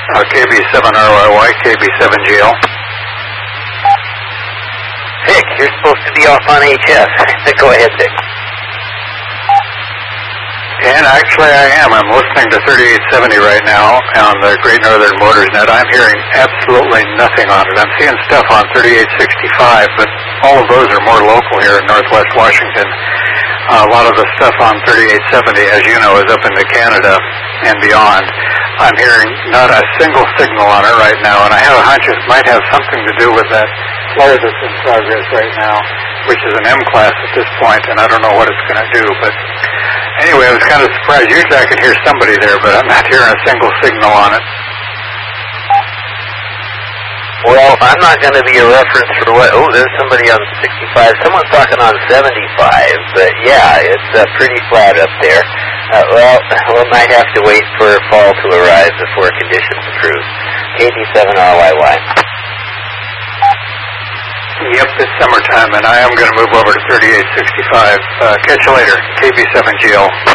KB7RYY, KB7GL. Vic, you're supposed to be off on HS. Go ahead, Vic. And actually I am. I'm listening to 3870 right now on the Great Northern Motors Net. I'm hearing absolutely nothing on it. I'm seeing stuff on 3865, but all of those are more local here in Northwest Washington. A lot of the stuff on 3870, as you know, is up into Canada and beyond. I'm hearing not a single signal on it right now, and I have a hunch it might have something to do with that flare that's in progress right now, which is an M-class at this point, and I don't know what it's going to do. But anyway, I was kind of surprised. Usually I can hear somebody there, but I'm not hearing a single signal on it. Well, I'm not going to be a reference for what... Oh, there's somebody on 65. Someone's talking on 75. But, yeah, it's pretty flat up there. Well, we might have to wait for fall to arrive before conditions improve. KB7RYY. Yep, it's summertime, and I am going to move over to 3865. Catch you later. KB7GL.